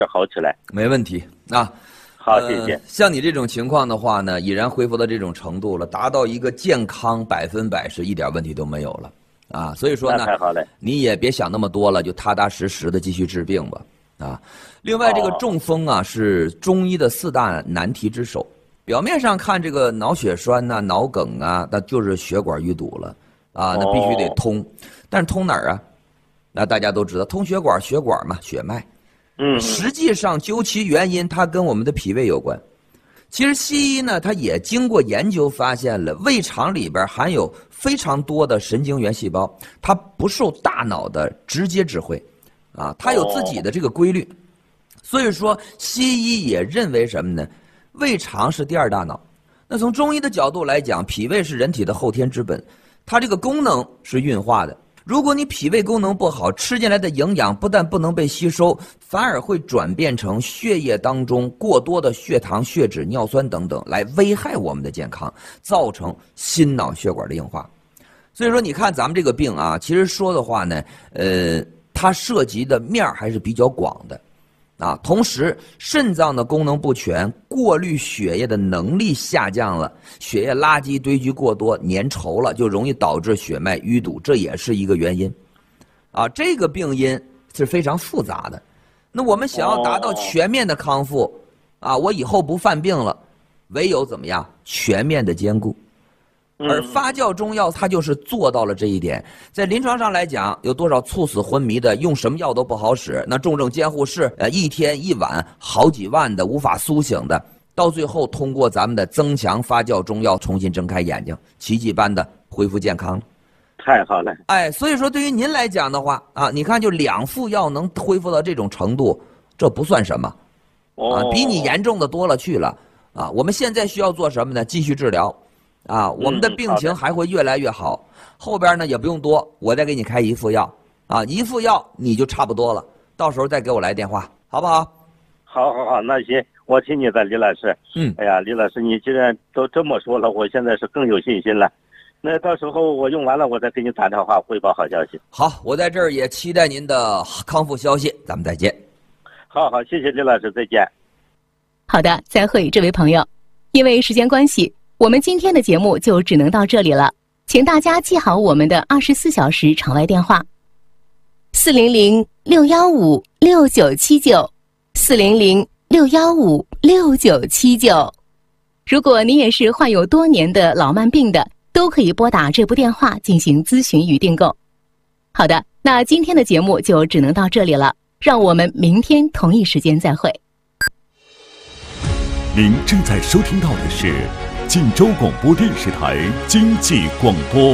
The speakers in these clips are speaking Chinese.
好起来。 没问题啊。 好，谢谢。 像你这种情况的话呢，已然恢复到这种程度了，达到一个健康100%是一点问题都没有了啊。所以说呢， 那太好了， 你也别想那么多了，就踏踏实实的继续治病吧啊。另外，这个中风啊是中医的4大难题之首。表面上看，这个脑血栓呐、脑梗啊，那就是血管淤堵了啊，那必须得通。但是通哪儿啊？那大家都知道，通血管，血管嘛，血脉。实际上究其原因，它跟我们的脾胃有关。其实西医呢，它也经过研究发现了，胃肠里边含有非常多的神经元细胞，它不受大脑的直接指挥，啊，它有自己的这个规律。所以说，西医也认为什么呢？胃肠是第2大脑。那从中医的角度来讲，脾胃是人体的后天之本，它这个功能是运化的。如果你脾胃功能不好，吃进来的营养不但不能被吸收，反而会转变成血液当中过多的血糖、血脂、尿酸等等，来危害我们的健康，造成心脑血管的硬化。所以说，你看咱们这个病啊，其实说的话呢，它涉及的面还是比较广的。啊，同时肾脏的功能不全，过滤血液的能力下降了，血液垃圾堆积过多，粘稠了，就容易导致血脉淤堵，这也是一个原因。啊，这个病因是非常复杂的。那我们想要达到全面的康复，啊，我以后不犯病了，唯有怎么样？全面的兼顾。而发酵中药它就是做到了这一点。在临床上来讲，有多少猝死昏迷的，用什么药都不好使，那重症监护室一天一晚好几万的无法苏醒的，到最后通过咱们的增强发酵中药重新睁开眼睛，奇迹般的恢复健康了。 太好了。 哎，所以说对于您来讲的话啊，你看就2副药能恢复到这种程度，这不算什么啊，比你严重的多了去了啊。我们现在需要做什么呢？继续治疗。啊，我们的病情还会越来越好。后边呢也不用多，我再给你开1副药啊，1副药你就差不多了。到时候再给我来电话，好不好？ 好，那行，我听你的，李老师。哎呀，李老师，你既然都这么说了，我现在是更有信心了。那到时候我用完了，我再给你打电话汇报好消息。 好，我在这儿也期待您的康复消息，咱们再见。 好，谢谢李老师，再见。 好的，再会，这位朋友。因为时间关系，我们今天的节目就只能到这里了，请大家记好我们的24小时场外电话：400-615-6979，400-615-6979。如果您也是患有多年的老慢病的，都可以拨打这部电话进行咨询与订购。好的，那今天的节目就只能到这里了，让我们明天同一时间再会。 您正在收听到的是晋州广播电视台经济广播。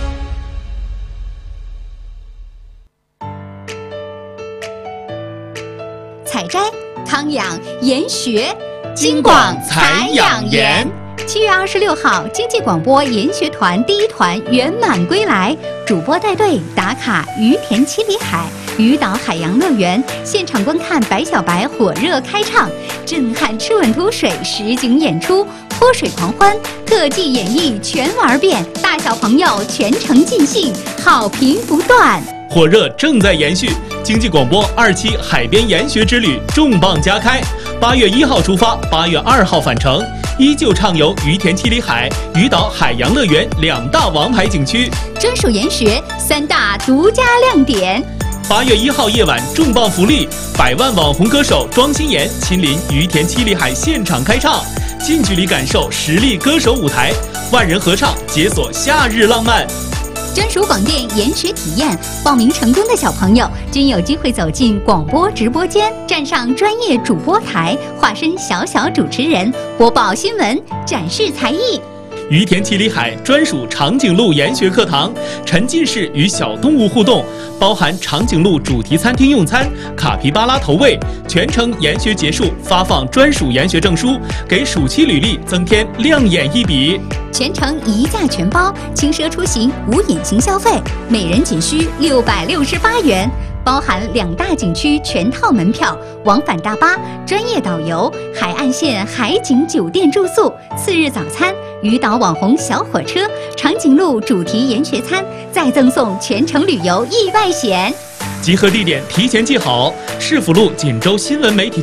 采摘、康养、研学，京广采养研。7月26号，经济广播研学团第1团圆满归来，主播带队打卡于田七里海、渔岛海洋乐园，现场观看白小白火热开唱，震撼吃稳吐水实景演出，泼水狂欢，特技演绎全玩遍，大小朋友全程尽兴，好评不断。 火热正在延续，经济广播2期海边研学之旅重磅加开，8月1号出发，8月2号返程，依旧畅游于田七里海、渔岛海洋乐园2大王牌景区， 专属研学3大独家亮点。 8月1号夜晚重磅福利，100万网红歌手庄心妍亲临于田七里海现场开唱，近距离感受实力歌手舞台，万人合唱解锁夏日浪漫。 专属广电研学体验，报名成功的小朋友均有机会走进广播直播间，站上专业主播台，化身小主持人，播报新闻，展示才艺。 于田七里海专属长颈鹿研学课堂，沉浸式与小动物互动，包含长颈鹿主题餐厅用餐、卡皮巴拉投喂，全程研学结束发放专属研学证书，给暑期履历增添亮眼一笔。 全程1价全包，轻奢出行无隐形消费，每人仅需668元。包含2大景区全套门票、往返大巴、专业导游、海岸线海景酒店住宿、次日早餐、渔岛网红小火车、长颈鹿主题研学餐，再赠送全程旅游意外险。 集合地点提前记好：市府路锦州新闻媒体